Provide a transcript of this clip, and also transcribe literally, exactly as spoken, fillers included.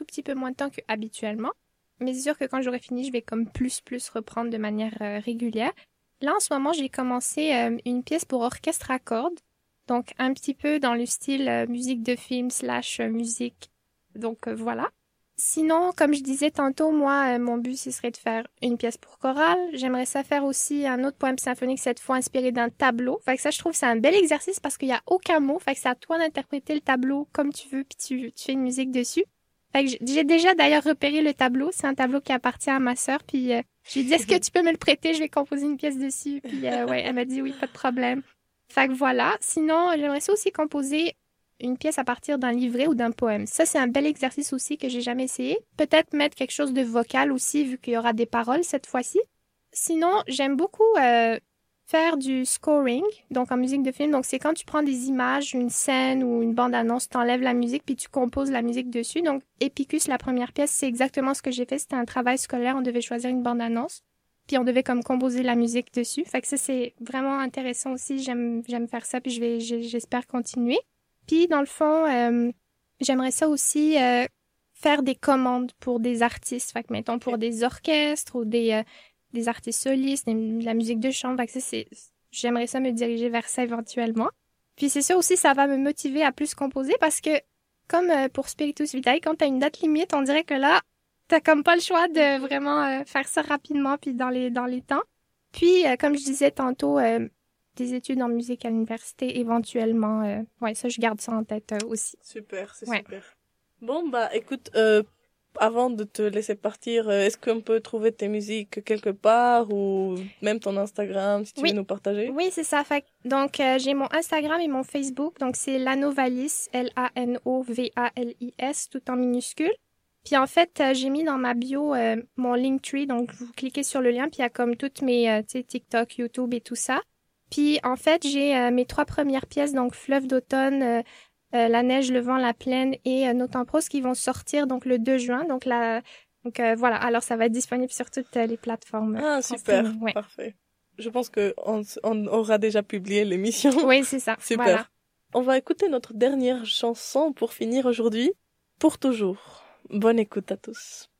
petit peu moins de temps qu'habituellement. Mais c'est sûr que quand j'aurai fini, je vais comme plus, plus reprendre de manière euh, régulière. Là, en ce moment, j'ai commencé euh, une pièce pour orchestre à cordes. Donc, un petit peu dans le style euh, musique de film slash euh, musique. Donc, euh, voilà. Sinon, comme je disais tantôt, moi, euh, mon but, ce serait de faire une pièce pour chorale. J'aimerais ça faire aussi un autre poème symphonique, cette fois inspiré d'un tableau. Fait que ça, je trouve, c'est un bel exercice parce qu'il y a aucun mot. Fait que c'est à toi d'interpréter le tableau comme tu veux, puis tu, tu fais une musique dessus. Fait que j'ai déjà d'ailleurs repéré le tableau. C'est un tableau qui appartient à ma sœur. Puis euh, j'ai dit, est-ce que tu peux me le prêter? Je vais composer une pièce dessus. Puis euh, ouais, elle m'a dit oui, pas de problème. Fait que voilà. Sinon, j'aimerais ça aussi composer une pièce à partir d'un livret ou d'un poème. Ça, c'est un bel exercice aussi que j'ai jamais essayé. Peut-être mettre quelque chose de vocal aussi, vu qu'il y aura des paroles cette fois-ci. Sinon, j'aime beaucoup euh, faire du scoring, donc en musique de film. Donc, c'est quand tu prends des images, une scène ou une bande-annonce, tu enlèves la musique puis tu composes la musique dessus. Donc, Epicus, la première pièce, c'est exactement ce que j'ai fait. C'était un travail scolaire. On devait choisir une bande-annonce. Puis on devait comme composer la musique dessus. Fait que ça, c'est vraiment intéressant aussi. J'aime, j'aime faire ça puis je vais, j'espère continuer. Puis, dans le fond, euh, j'aimerais ça aussi euh, faire des commandes pour des artistes. Fait que, mettons, pour des orchestres ou des, euh, des artistes solistes, des, de la musique de chambre. Fait que ça, c'est, j'aimerais ça me diriger vers ça éventuellement. Puis, c'est sûr aussi, ça va me motiver à plus composer parce que, comme euh, pour Spiritus Vitae, quand t'as une date limite, on dirait que là, t'as comme pas le choix de vraiment euh, faire ça rapidement puis dans les, dans les temps. Puis, euh, comme je disais tantôt, euh, des études en musique à l'université éventuellement. Euh, ouais, ça, je garde ça en tête euh, aussi. Super, c'est ouais. super. Bon, bah, écoute, euh, avant de te laisser partir, euh, est-ce qu'on peut trouver tes musiques quelque part ou même ton Instagram, si tu oui. veux nous partager? Oui, c'est ça. Fait, donc, euh, j'ai mon Instagram et mon Facebook. Donc, c'est Lanovalis, L A N O V A L I S, tout en minuscule. Puis, en fait, euh, j'ai mis dans ma bio euh, mon Linktree. Donc, vous cliquez sur le lien, puis il y a comme toutes mes, euh, tu sais, TikTok, YouTube et tout ça. Puis, en fait, j'ai euh, mes trois premières pièces, donc Fleuve d'automne, euh, euh, La neige, le vent, la plaine et euh, Note en prose qui vont sortir donc le deux juin. Donc, la... donc euh, voilà, alors ça va être disponible sur toutes euh, les plateformes. Ah, super, ouais. parfait. Je pense qu'on on aura déjà publié l'émission. Oui, c'est ça. Super. Voilà. On va écouter notre dernière chanson pour finir aujourd'hui. Pour toujours. Bonne écoute à tous.